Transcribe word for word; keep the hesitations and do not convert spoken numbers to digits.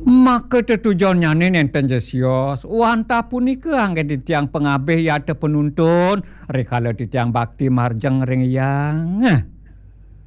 Maka tetujuannya nenten jesios, wanta punika angge di tiang pengabeh ya ada penuntun, rekala di tiang bakti marjeng ring yang.